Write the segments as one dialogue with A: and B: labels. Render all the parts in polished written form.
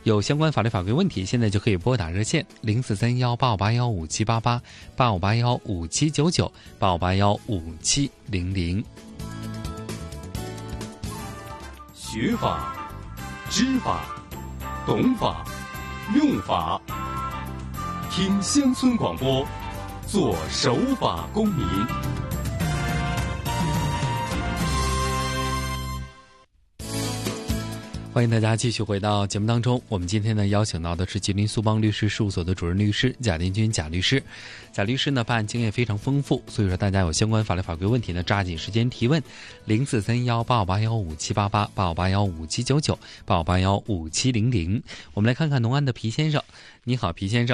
A: 有相关法律法规问题，现在就可以拨打热线0431858157888581579985815700。
B: 学法、知法、懂法、用法，听乡村广播，做守法公民。
A: 欢迎大家继续回到节目当中。我们今天呢邀请到的是吉林苏邦律师事务所的主任律师贾殿军贾律师。贾律师呢办案经验非常丰富，所以说大家有相关法律法规问题呢，抓紧时间提问0431858157888581579985815700。我们来看看农安的皮先生。你好，皮先生。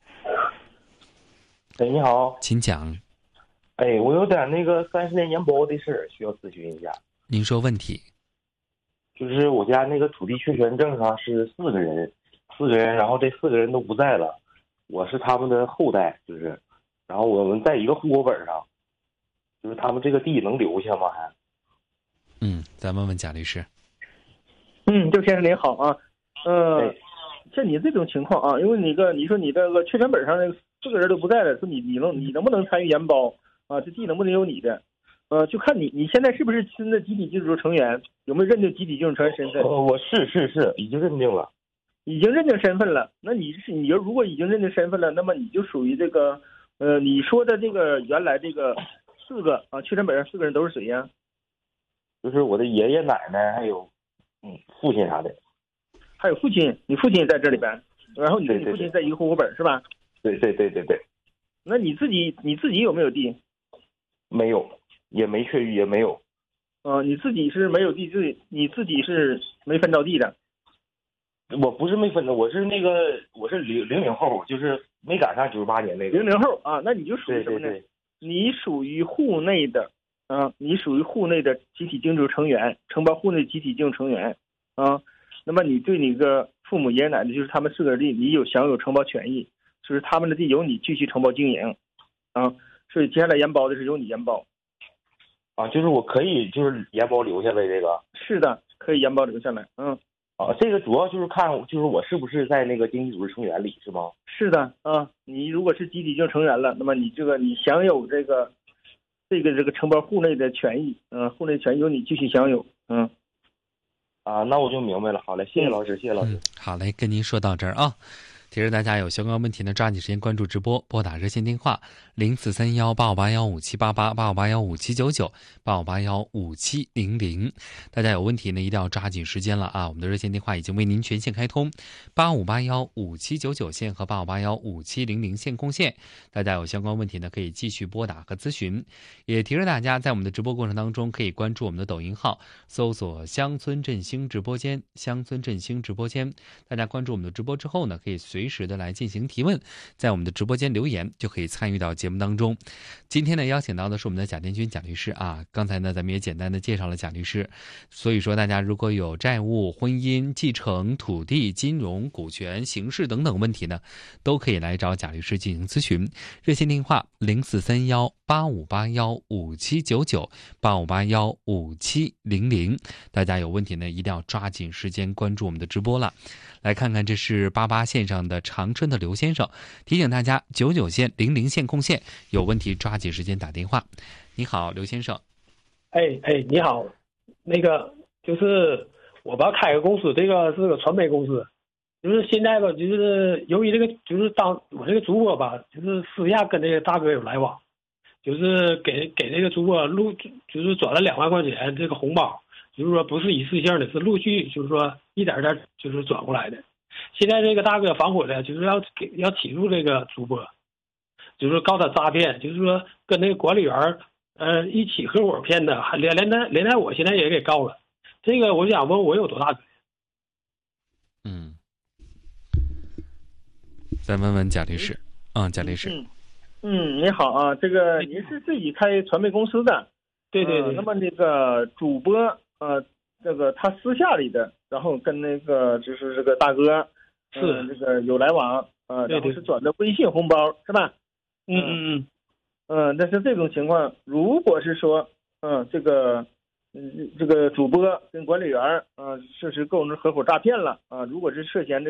C: 哎，你好，
A: 请讲。
C: 哎，我有点那个30年年包的事儿需要咨询一下。
A: 您说问题。
C: 就是我家那个土地确权证上是4个人，然后这4个人都不在了，我是他们的后代，然后我们在一个户口本上，他们这个地能留下吗？还？
A: 再问问贾律师。
D: 周先生您好啊，像你这种情况啊，因为你说你这个确权本上那4个人都不在了，说你能不能参与研包啊？这地能不能有你的？就看你现在是不是新的集体居住成员，有没有认定集体居住成员身份？
C: 我是已经认定了，
D: 已经认定身份了。那你如果已经认定身份了，那么你就属于这个你说的这个原来这个4个啊，确权本上4个人都是谁呀？
C: 就是我的爷爷奶奶还有父亲啥的。
D: 还有父亲，你父亲也在这里边，然后你跟你父亲在一个户口本是吧？
C: 对。
D: 那你自己有没有地？
C: 没有。也没确认，也没有。
D: 你自己是没有地，你自己是没分到地的。
C: 我不是没分的，我是00后，就是没赶上98年那个。
D: 00后啊，那你就属于什么呢？
C: 对。
D: 你属于户内的你属于户内的集体经济成员，承包户内集体经济成员啊。那么你对你的父母爷爷奶奶，就是他们4个人地，你享有承包权益，就是他们的地由你继续承包经营啊。所以接下来研包的是由你研包。
C: 就是我可以研包留下来这个。是的，
D: 可以研包留下来。
C: 这个主要就是看我是不是在那个经济组织成员里，是吗？
D: 是的你如果是集体经成员了，那么你享有这个承包户内的权益，户内权益由你继续享有。
C: 那我就明白了。好嘞，谢谢老师，谢谢老师。
A: 好嘞，跟您说到这儿啊。提示大家有相关问题呢，抓紧时间关注直播，拨打热线电话0431858157888581579985815700。大家有问题呢，一定要抓紧时间了啊！我们的热线电话已经为您全线开通，85815799线和85815700线空线。大家有相关问题呢，可以继续拨打和咨询。也提示大家，在我们的直播过程当中，可以关注我们的抖音号，搜索乡村振兴直播间，乡村振兴直播间。大家关注我们的直播之后呢，可以随时的来进行提问，在我们的直播间留言就可以参与到节目当中。今天呢邀请到的是我们的贾殿军贾律师啊，刚才呢咱们也简单的介绍了贾律师，所以说大家如果有债务、婚姻、继承、土地、金融、股权、刑事等等问题呢，都可以来找贾律师进行咨询。热线电话04318581579985815700。大家有问题呢，一定要抓紧时间关注我们的直播了。来看看，这是88线上的长春的刘先生，提醒大家99线、00线空线，有问题抓紧时间打电话。你好，刘先生。
E: 你好，那个就是我吧开个公司，这个是个传媒公司，就是现在吧，就是由于这个当我这个主播吧，就是私下跟这个大哥有来往，就是给这个主播就是转了2万块钱这个红包。就是说不是一次性的，是陆续就是说一点点就是转过来的。现在这个大哥反悔了，就是要起诉这个主播，就是告他诈骗，就是说跟那个管理员一起合伙骗的，还连带我现在也给告了。这个我想问我有多大责
A: 任？再问问贾律师。贾律师。
D: 你好啊，这个您是自己开传媒公司的？
E: 对。
D: 那么那个主播这个他私下里的，然后跟那个就是这个大哥
E: 是
D: 这个有来往然后是转的微信红包是吧？但是这种情况，如果是说这个主播跟管理员涉嫌合伙诈骗了如果是涉嫌